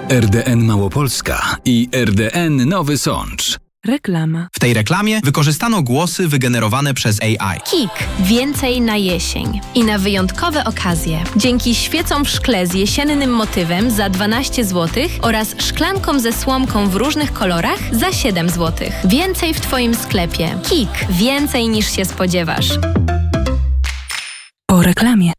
RDN Małopolska i RDN Nowy Sącz. Reklama. W tej reklamie wykorzystano głosy wygenerowane przez AI. KIK. Więcej na jesień. I na wyjątkowe okazje. Dzięki świecom w szkle z jesiennym motywem za 12 zł oraz szklankom ze słomką w różnych kolorach za 7 zł. Więcej w Twoim sklepie. KIK. Więcej niż się spodziewasz. Po reklamie.